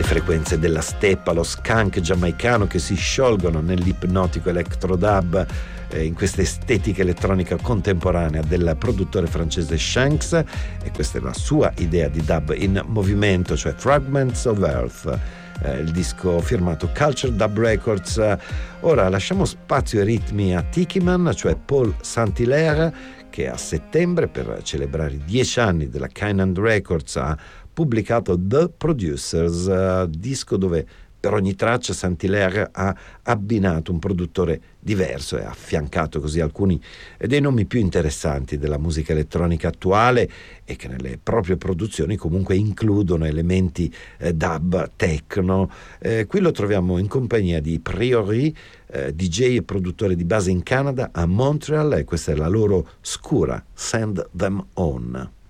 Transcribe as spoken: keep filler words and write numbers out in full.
frequenze della steppa, lo skunk giamaicano che si sciolgono nell'ipnotico electro-dub, eh, in questa estetica elettronica contemporanea del produttore francese Shanks, e questa è la sua idea di dub in movimento, cioè Fragments of Earth. Eh, il disco firmato Culture Dub Records. Ora lasciamo spazio e ritmi a Tikiman, cioè Paul Saint-Hilaire, che a settembre, per celebrare i dieci anni della Kynan Records, ha pubblicato The Producers, uh, disco dove per ogni traccia Saint-Hilaire ha abbinato un produttore diverso e ha affiancato così alcuni dei nomi più interessanti della musica elettronica attuale, e che nelle proprie produzioni comunque includono elementi eh, dub, techno. Eh, qui lo troviamo in compagnia di Priori, eh, D J e produttore di base in Canada, a Montreal, e questa è la loro scura Send Them On.